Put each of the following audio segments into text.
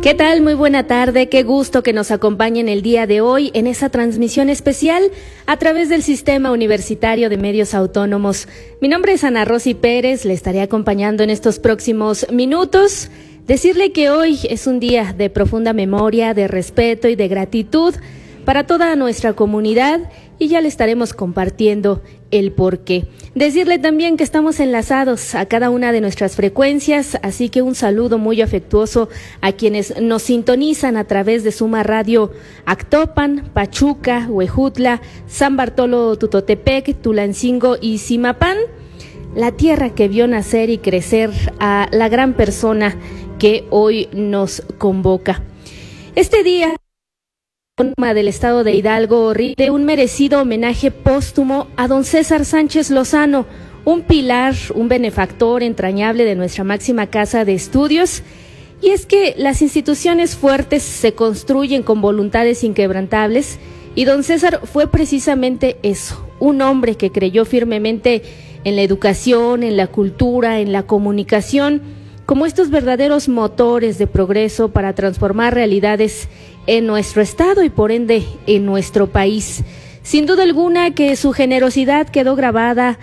¿Qué tal? Muy buena tarde, qué gusto que nos acompañen el día de hoy en esa transmisión especial a través del Sistema Universitario de Medios Autónomos. Mi nombre es Ana Rosy Pérez, le estaré acompañando en estos próximos minutos. Decirle que hoy es un día de profunda memoria, de respeto y de gratitud para toda nuestra comunidad y ya le estaremos compartiendo el porqué. Decirle también que estamos enlazados a cada una de nuestras frecuencias, así que un saludo muy afectuoso a quienes nos sintonizan a través de Suma Radio Actopan, Pachuca, Huejutla, San Bartolo Tutotepec, Tulancingo y Zimapán, la tierra que vio nacer y crecer a la gran persona que hoy nos convoca. Este día del estado de Hidalgo rinde un merecido homenaje póstumo a don César Sánchez Lozano, un pilar, un benefactor entrañable de nuestra máxima casa de estudios. Y es que las instituciones fuertes se construyen con voluntades inquebrantables y don César fue precisamente eso, un hombre que creyó firmemente en la educación, en la cultura, en la comunicación, como estos verdaderos motores de progreso para transformar realidades en nuestro estado y por ende en nuestro país. Sin duda alguna que su generosidad quedó grabada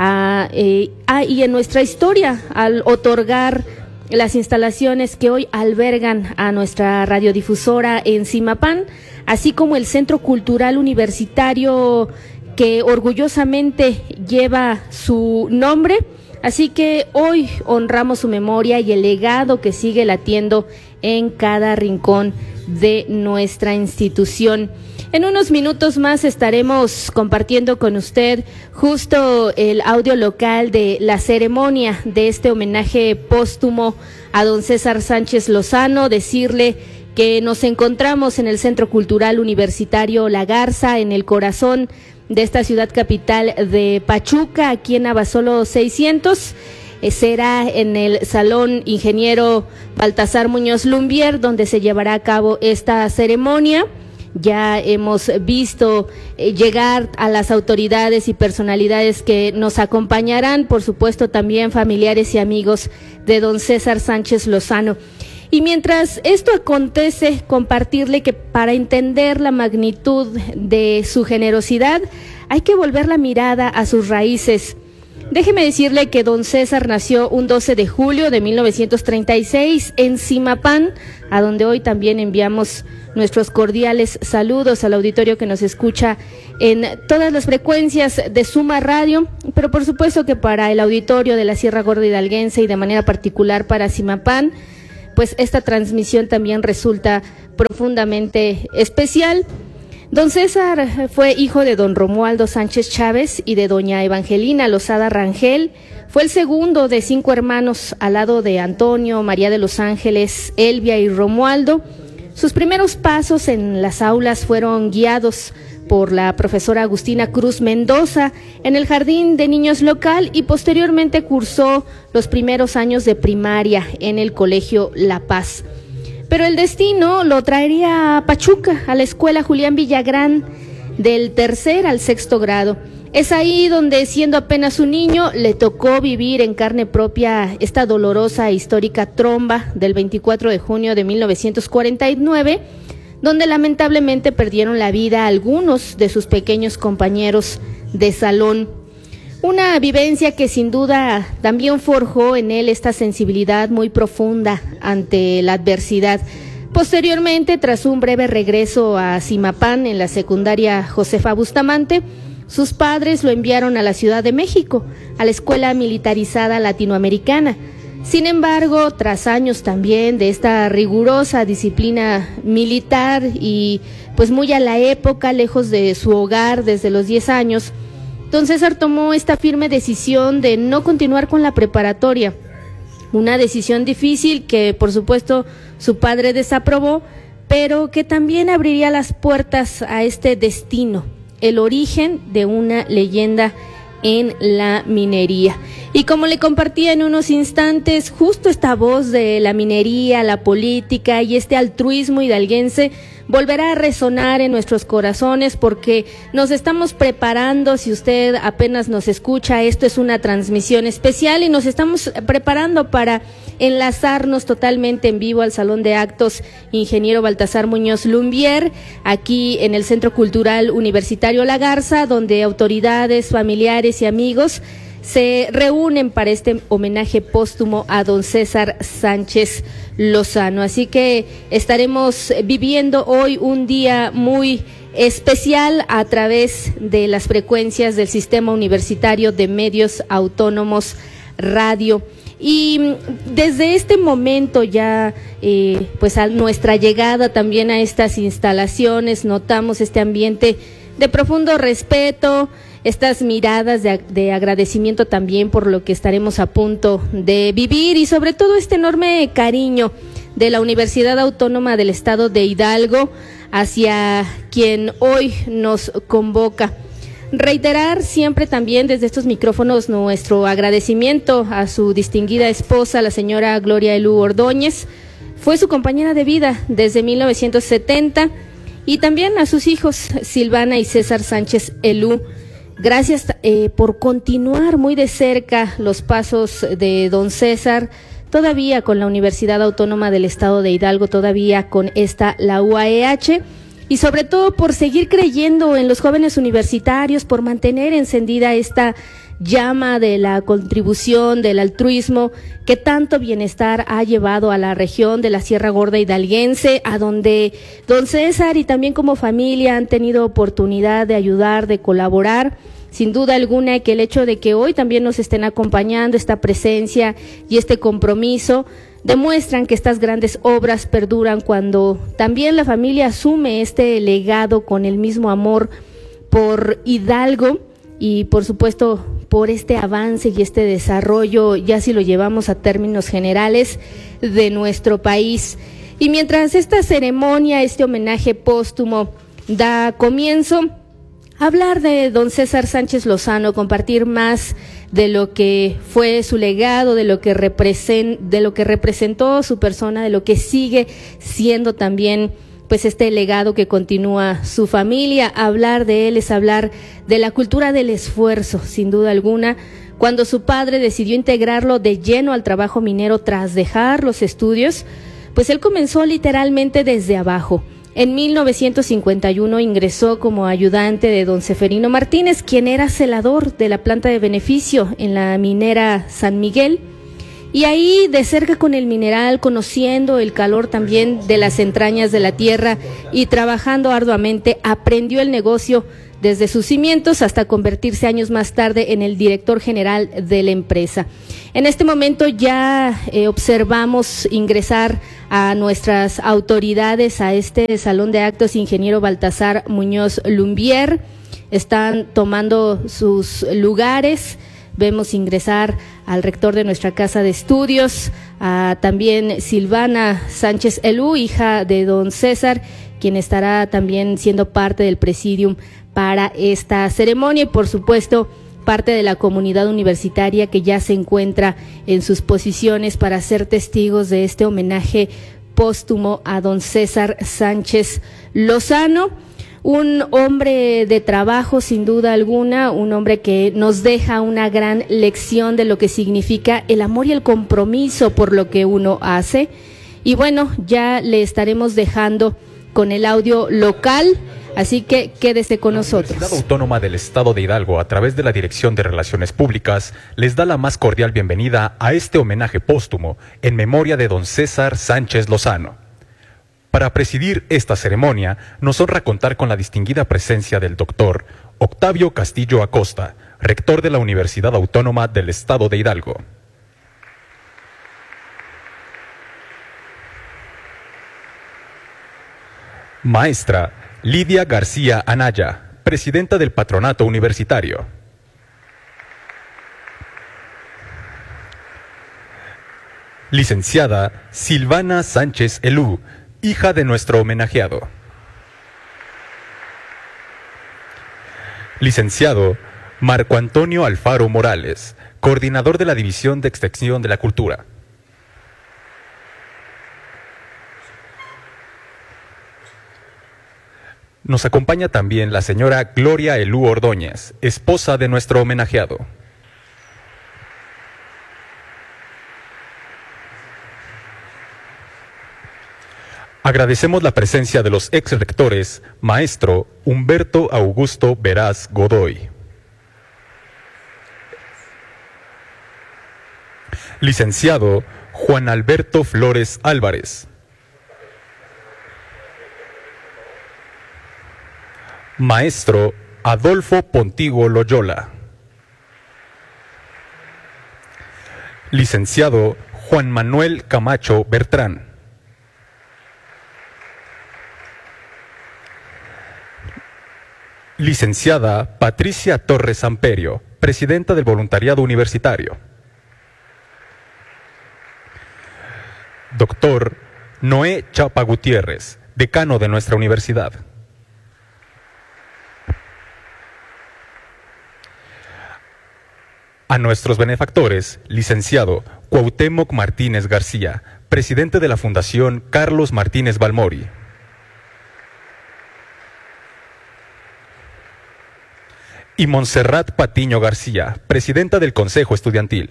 y en nuestra historia al otorgar las instalaciones que hoy albergan a nuestra radiodifusora en Zimapán, así como el Centro Cultural Universitario que orgullosamente lleva su nombre. Así que hoy honramos su memoria y el legado que sigue latiendo en cada rincón de nuestra institución. En unos minutos más estaremos compartiendo con usted justo el audio local de la ceremonia de este homenaje póstumo a don César Sánchez Lozano. Decirle que nos encontramos en el Centro Cultural Universitario La Garza, en el corazón de esta ciudad capital de Pachuca, aquí en Abasolo 600. Será en el Salón Ingeniero Baltasar Muñoz Lumbier, donde se llevará a cabo esta ceremonia. Ya hemos visto llegar a las autoridades y personalidades que nos acompañarán, por supuesto también familiares y amigos de don César Sánchez Lozano. Y mientras esto acontece, compartirle que para entender la magnitud de su generosidad hay que volver la mirada a sus raíces. Déjeme decirle que don César nació un 12 de julio de 1936 en Zimapán, a donde hoy también enviamos nuestros cordiales saludos al auditorio que nos escucha en todas las frecuencias de Suma Radio, pero por supuesto que para el auditorio de la Sierra Gorda Hidalguense y de manera particular para Zimapán, pues esta transmisión también resulta profundamente especial. Don César fue hijo de don Romualdo Sánchez Chávez y de doña Evangelina Lozada Rangel. Fue el segundo de 5 hermanos al lado de Antonio, María de los Ángeles, Elvia y Romualdo. Sus primeros pasos en las aulas fueron guiados por la profesora Agustina Cruz Mendoza en el Jardín de Niños local y posteriormente cursó los primeros años de primaria en el Colegio La Paz. Pero el destino lo traería a Pachuca, a la escuela Julián Villagrán, del 3er al 6º grado. Es ahí donde, siendo apenas un niño, le tocó vivir en carne propia esta dolorosa e histórica tromba del 24 de junio de 1949, donde lamentablemente perdieron la vida algunos de sus pequeños compañeros de salón. Una vivencia que sin duda también forjó en él esta sensibilidad muy profunda ante la adversidad. Posteriormente, tras un breve regreso a Zimapán en la secundaria Josefa Bustamante, sus padres lo enviaron a la Ciudad de México, a la Escuela Militarizada Latinoamericana. Sin embargo, tras años también de esta rigurosa disciplina militar y pues muy a la época, lejos de su hogar desde los 10 años, don César tomó esta firme decisión de no continuar con la preparatoria. Una decisión difícil que, por supuesto, su padre desaprobó, pero que también abriría las puertas a este destino, el origen de una leyenda en la minería. Y como le compartía en unos instantes, justo esta voz de la minería, la política y este altruismo hidalguense volverá a resonar en nuestros corazones porque nos estamos preparando. Si usted apenas nos escucha, esto es una transmisión especial y nos estamos preparando para enlazarnos totalmente en vivo al Salón de Actos Ingeniero Baltasar Muñoz Lumbier, aquí en el Centro Cultural Universitario La Garza, donde autoridades, familiares y amigos se reúnen para este homenaje póstumo a don César Sánchez Lozano. Así que estaremos viviendo hoy un día muy especial a través de las frecuencias del Sistema Universitario de Medios Autónomos Radio. Y desde este momento ya, pues a nuestra llegada también a estas instalaciones, notamos este ambiente de profundo respeto, estas miradas de agradecimiento también por lo que estaremos a punto de vivir y sobre todo este enorme cariño de la Universidad Autónoma del Estado de Hidalgo hacia quien hoy nos convoca. Reiterar siempre también desde estos micrófonos nuestro agradecimiento a su distinguida esposa, la señora Gloria Elú Ordóñez. Fue su compañera de vida desde 1970 y también a sus hijos Silvana y César Sánchez Elú. Gracias por continuar muy de cerca los pasos de don César, todavía con la Universidad Autónoma del Estado de Hidalgo, todavía con la UAEH, y sobre todo por seguir creyendo en los jóvenes universitarios, por mantener encendida esta llama de la contribución, del altruismo, que tanto bienestar ha llevado a la región de la Sierra Gorda hidalguense, a donde don César y también como familia han tenido oportunidad de ayudar, de colaborar. Sin duda alguna que el hecho de que hoy también nos estén acompañando, esta presencia y este compromiso, demuestran que estas grandes obras perduran cuando también la familia asume este legado con el mismo amor por Hidalgo y por supuesto por este avance y este desarrollo, ya si lo llevamos a términos generales, de nuestro país. Y mientras esta ceremonia, este homenaje póstumo da comienzo, hablar de don César Sánchez Lozano, compartir más de lo que fue su legado, de lo que representó su persona, de lo que sigue siendo también pues este legado que continúa su familia. Hablar de él es hablar de la cultura del esfuerzo, sin duda alguna. Cuando su padre decidió integrarlo de lleno al trabajo minero tras dejar los estudios, pues él comenzó literalmente desde abajo. En 1951 ingresó como ayudante de don Seferino Martínez, quien era celador de la planta de beneficio en la minera San Miguel. Y ahí, de cerca con el mineral, conociendo el calor también de las entrañas de la tierra y trabajando arduamente, aprendió el negocio desde sus cimientos hasta convertirse años más tarde en el director general de la empresa. En este momento ya observamos ingresar a nuestras autoridades a este Salón de Actos Ingeniero Baltasar Muñoz Lumbier. Están tomando sus lugares. Vemos ingresar al rector de nuestra casa de estudios, a también Silvana Sánchez Elú, hija de don César, quien estará también siendo parte del presidium para esta ceremonia y por supuesto parte de la comunidad universitaria que ya se encuentra en sus posiciones para ser testigos de este homenaje póstumo a don César Sánchez Lozano. Un hombre de trabajo, sin duda alguna, un hombre que nos deja una gran lección de lo que significa el amor y el compromiso por lo que uno hace. Y bueno, ya le estaremos dejando con el audio local, así que quédese con nosotros. La Universidad Autónoma del Estado de Hidalgo, a través de la Dirección de Relaciones Públicas, les da la más cordial bienvenida a este homenaje póstumo en memoria de don César Sánchez Lozano. Para presidir esta ceremonia, nos honra contar con la distinguida presencia del doctor Octavio Castillo Acosta, rector de la Universidad Autónoma del Estado de Hidalgo. Maestra Lidia García Anaya, presidenta del Patronato Universitario. Licenciada Silvana Sánchez Elú, hija de nuestro homenajeado. Licenciado Marco Antonio Alfaro Morales, coordinador de la División de Extensión de la Cultura. Nos acompaña también la señora Gloria Elú Ordóñez, esposa de nuestro homenajeado. Agradecemos la presencia de los ex rectores, maestro Humberto Augusto Veraz Godoy, licenciado Juan Alberto Flores Álvarez, maestro Adolfo Pontigo Loyola, licenciado Juan Manuel Camacho Bertrán, licenciada Patricia Torres Amperio, presidenta del Voluntariado Universitario, doctor Noé Chapa Gutiérrez, decano de nuestra universidad. A nuestros benefactores, licenciado Cuauhtémoc Martínez García, presidente de la Fundación Carlos Martínez Balmori. Y Montserrat Patiño García, presidenta del Consejo Estudiantil.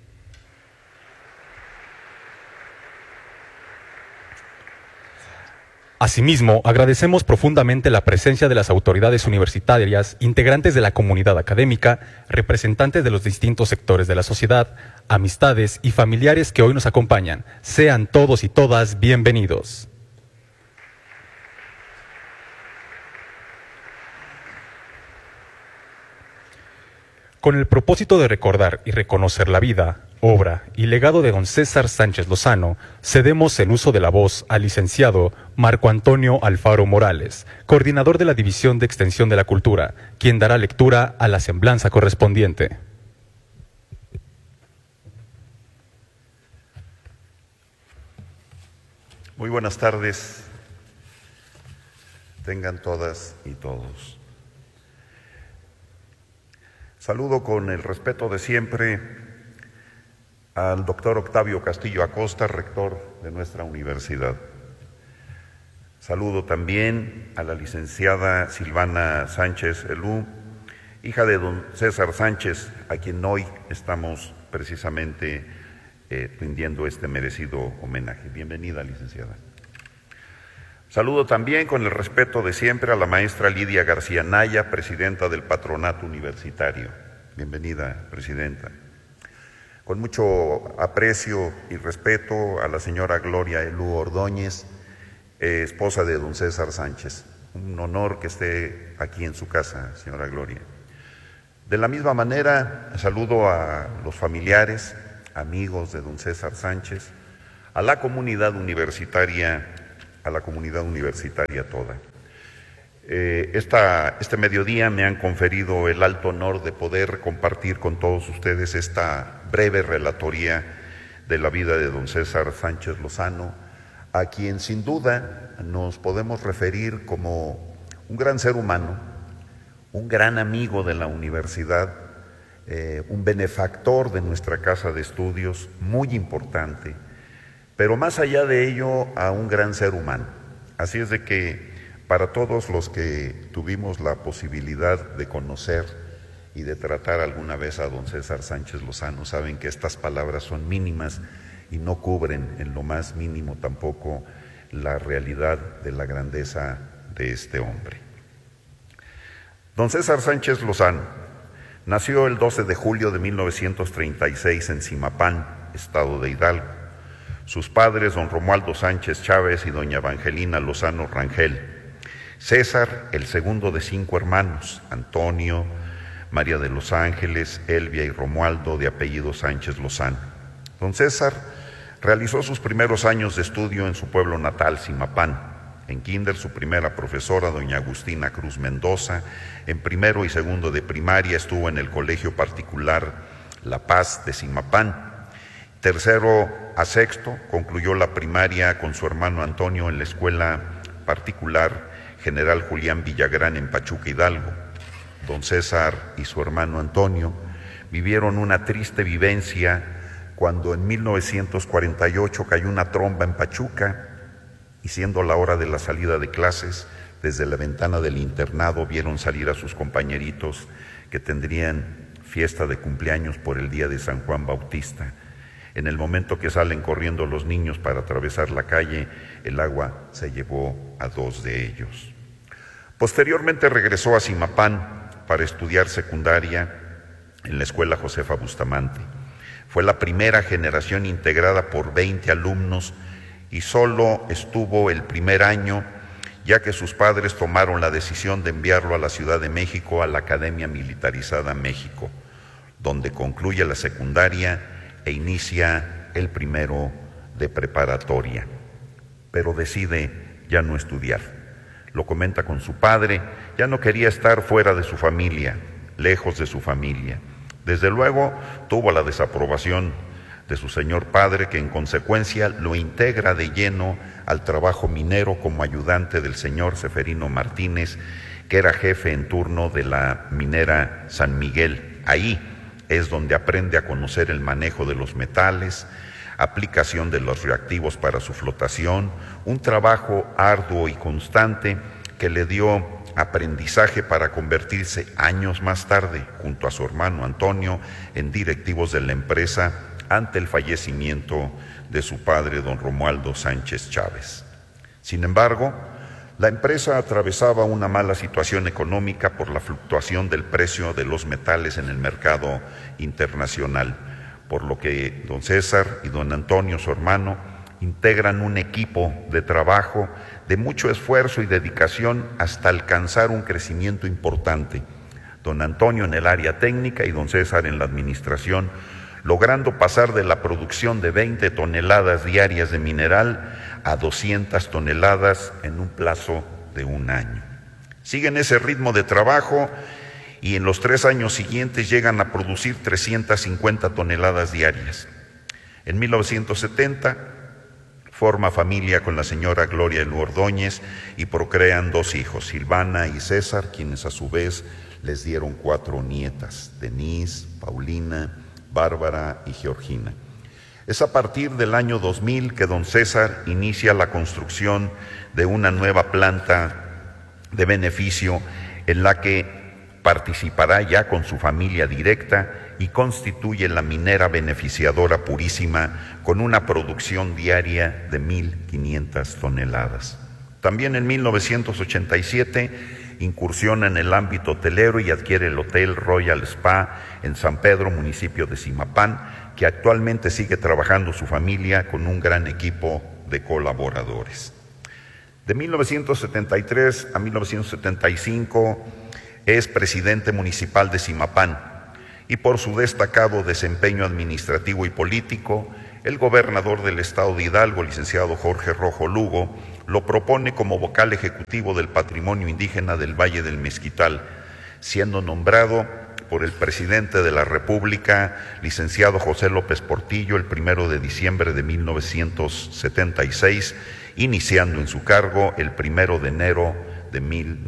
Asimismo, agradecemos profundamente la presencia de las autoridades universitarias, integrantes de la comunidad académica, representantes de los distintos sectores de la sociedad, amistades y familiares que hoy nos acompañan. Sean todos y todas bienvenidos. Con el propósito de recordar y reconocer la vida, obra y legado de don César Sánchez Lozano, cedemos el uso de la voz al licenciado Marco Antonio Alfaro Morales, coordinador de la División de Extensión de la Cultura, quien dará lectura a la semblanza correspondiente. Muy buenas tardes, tengan todas y todos. Saludo con el respeto de siempre al doctor Octavio Castillo Acosta, rector de nuestra universidad. Saludo también a la licenciada Silvana Sánchez Elú, hija de don César Sánchez, a quien hoy estamos precisamente rindiendo este merecido homenaje. Bienvenida, licenciada. Saludo también con el respeto de siempre a la maestra Lidia García Naya, presidenta del Patronato Universitario. Bienvenida, presidenta. Con mucho aprecio y respeto a la señora Gloria Elú Ordóñez, esposa de don César Sánchez. Un honor que esté aquí en su casa, señora Gloria. De la misma manera, saludo a los familiares, amigos de don César Sánchez, a la comunidad universitaria toda. Este mediodía me han conferido el alto honor de poder compartir con todos ustedes esta breve relatoría de la vida de don César Sánchez Lozano, a quien sin duda nos podemos referir como un gran ser humano, un gran amigo de la universidad, un benefactor de nuestra casa de estudios, muy importante, pero más allá de ello, a un gran ser humano. Así es de que para todos los que tuvimos la posibilidad de conocer y de tratar alguna vez a don César Sánchez Lozano, saben que estas palabras son mínimas y no cubren en lo más mínimo tampoco la realidad de la grandeza de este hombre. Don César Sánchez Lozano nació el 12 de julio de 1936 en Zimapán, estado de Hidalgo. Sus padres, don Romualdo Sánchez Chávez y doña Evangelina Lozano Rangel. César, el segundo de 5 hermanos, Antonio, María de los Ángeles, Elvia y Romualdo, de apellido Sánchez Lozano. Don César realizó sus primeros años de estudio en su pueblo natal, Zimapán. En kinder, su primera profesora, doña Agustina Cruz Mendoza. En primero y segundo de primaria estuvo en el colegio particular La Paz de Zimapán. Tercero a sexto concluyó la primaria con su hermano Antonio en la escuela particular General Julián Villagrán en Pachuca, Hidalgo. don César y su hermano Antonio vivieron una triste vivencia cuando en 1948 cayó una tromba en Pachuca y siendo la hora de la salida de clases, desde la ventana del internado vieron salir a sus compañeritos que tendrían fiesta de cumpleaños por el día de San Juan Bautista. En el momento que salen corriendo los niños para atravesar la calle, el agua se llevó a 2 de ellos. Posteriormente regresó a Zimapán para estudiar secundaria en la Escuela Josefa Bustamante. Fue la primera generación integrada por 20 alumnos y solo estuvo el primer año, ya que sus padres tomaron la decisión de enviarlo a la Ciudad de México, a la Academia Militarizada México, donde concluye la secundaria e inicia el primero de preparatoria. Pero decide ya no estudiar. Lo comenta con su padre, ya no quería estar fuera de su familia, lejos de su familia. Desde luego tuvo la desaprobación de su señor padre, que en consecuencia lo integra de lleno al trabajo minero como ayudante del señor Seferino Martínez, que era jefe en turno de la minera San Miguel. Ahí es donde aprende a conocer el manejo de los metales, aplicación de los reactivos para su flotación, un trabajo arduo y constante que le dio aprendizaje para convertirse años más tarde, junto a su hermano Antonio, en directivos de la empresa ante el fallecimiento de su padre, don Romualdo Sánchez Chávez. Sin embargo, la empresa atravesaba una mala situación económica por la fluctuación del precio de los metales en el mercado internacional, por lo que don César y don Antonio, su hermano, integran un equipo de trabajo de mucho esfuerzo y dedicación hasta alcanzar un crecimiento importante. Don Antonio en el área técnica y don César en la administración, logrando pasar de la producción de 20 toneladas diarias de mineral a 200 toneladas en un plazo de 1 año. Siguen ese ritmo de trabajo y en los 3 años siguientes llegan a producir 350 toneladas diarias. En 1970 forma familia con la señora Gloria Elú Ordóñez y procrean 2 hijos, Silvana y César, quienes a su vez les dieron 4 nietas, Denise, Paulina, Bárbara y Georgina. Es a partir del año 2000 que don César inicia la construcción de una nueva planta de beneficio en la que participará ya con su familia directa y constituye la minera beneficiadora Purísima con una producción diaria de 1,500 toneladas. También en 1987 incursiona en el ámbito hotelero y adquiere el Hotel Royal Spa en San Pedro, municipio de Zimapán, que actualmente sigue trabajando su familia con un gran equipo de colaboradores. De 1973 a 1975 es presidente municipal de Zimapán y por su destacado desempeño administrativo y político, el gobernador del estado de Hidalgo, licenciado Jorge Rojo Lugo, lo propone como vocal ejecutivo del patrimonio indígena del Valle del Mezquital, siendo nombrado por el presidente de la República, licenciado José López Portillo, el 1 de diciembre de 1976, iniciando en su cargo el 1 de enero de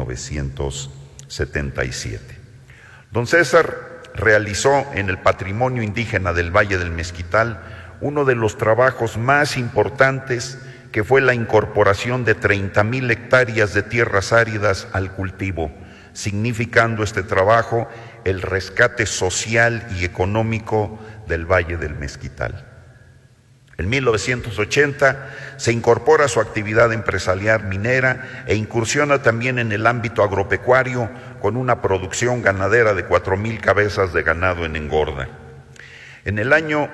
1977. Don César realizó en el patrimonio indígena del Valle del Mezquital uno de los trabajos más importantes, que fue la incorporación de 30,000 hectáreas de tierras áridas al cultivo, significando este trabajo el rescate social y económico del Valle del Mezquital. En 1980 se incorpora a su actividad empresarial minera e incursiona también en el ámbito agropecuario con una producción ganadera de 4,000 cabezas de ganado en engorda. En el año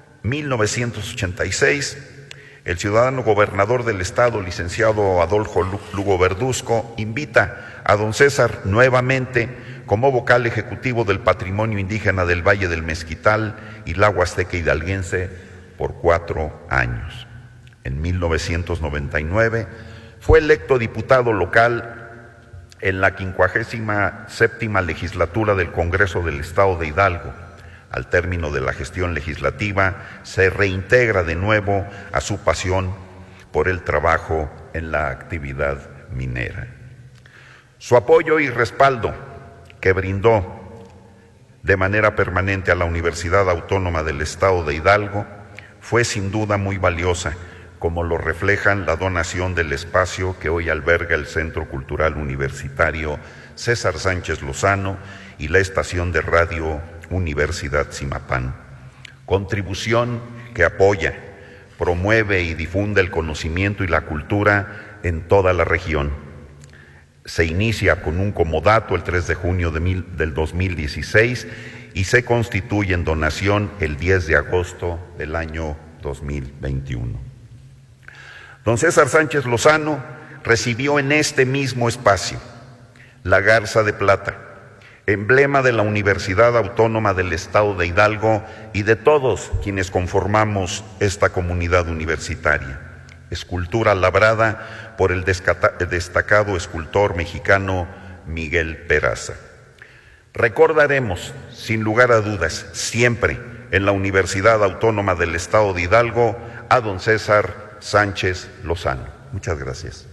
1986, el ciudadano gobernador del estado, licenciado Adolfo Lugo Verduzco, invita a don César nuevamente como vocal ejecutivo del patrimonio indígena del Valle del Mezquital y la Huasteca hidalguense por 4 años. En 1999 fue electo diputado local en la 57ª legislatura del Congreso del Estado de Hidalgo. Al término de la gestión legislativa, se reintegra de nuevo a su pasión por el trabajo en la actividad minera. Su apoyo y respaldo que brindó de manera permanente a la Universidad Autónoma del Estado de Hidalgo fue sin duda muy valiosa, como lo reflejan la donación del espacio que hoy alberga el Centro Cultural Universitario César Sánchez Lozano y la estación de radio Universidad Zimapán. Contribución que apoya, promueve y difunde el conocimiento y la cultura en toda la región. Se inicia con un comodato el 3 de junio del 2016 y se constituye en donación el 10 de agosto del año 2021. Don César Sánchez Lozano recibió en este mismo espacio la Garza de Plata, emblema de la Universidad Autónoma del Estado de Hidalgo y de todos quienes conformamos esta comunidad universitaria. Escultura labrada por el destacado escultor mexicano Miguel Peraza. Recordaremos, sin lugar a dudas, siempre en la Universidad Autónoma del Estado de Hidalgo a don César Sánchez Lozano. Muchas gracias.